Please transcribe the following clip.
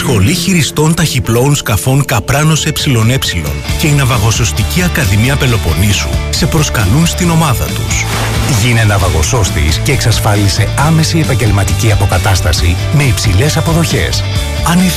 Σχολή Χειριστών Ταχυπλώων Σκαφών Καπράνος ΕΕ και η Ναυαγοσωστική Ακαδημία Πελοποννήσου σε προσκαλούν στην ομάδα τους. Γίνε ναυαγοσώστης και εξασφάλισε άμεση επαγγελματική αποκατάσταση με υψηλές αποδοχές.